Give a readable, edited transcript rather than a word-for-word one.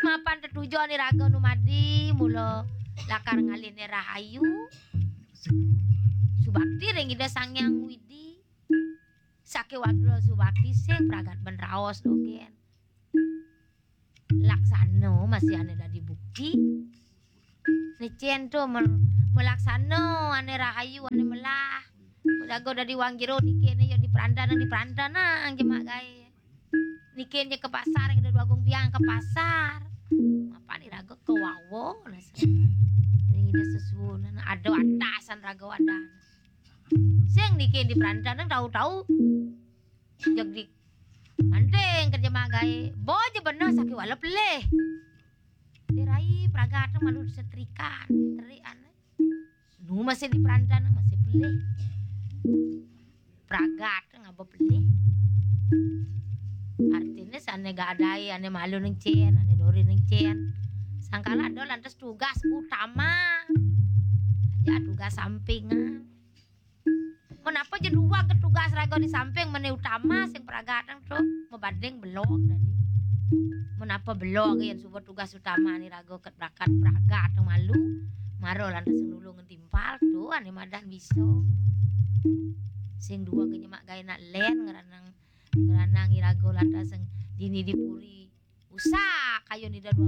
mapan tetujuan ni raga nu madi mula lakar ngaline rahayu subakti ring ida sangyang widi sake wagro subakti sing pragat ben raos dogen laksano masih ane dadi bukti nicen to melaksano ane rahayu ane melah dago dadi wanggiro nikene yo di perandana jemak gae nikene ke pasar yang ada agung biang ke pasar apa nih rago ke wawo ring ida sesuun ada atasan rago ada sing nikene di perandana tahu-tahu jog di mandeng kerja magai boje bener sakit wala peleh dirai pragat malu setrikan terian nu masih di perandana masih peleh pragat ngapa peleh artinya sane gak ada ane malu neng cien ane dori neng cien sangkala do lantas tugas utama aja tugas sampingan kenapa jadi dua ke tugas raga di samping mene utama sing pragatang tuh membanding belok tadi menapa belok yang subuh tugas utama ni raga ket brakat pragatang malu maro lantas nulung timpal tuh ane madan biso sing dua kenyemak gawe nak len ngeranang irago lantas dini dipuri usah kayo ni dua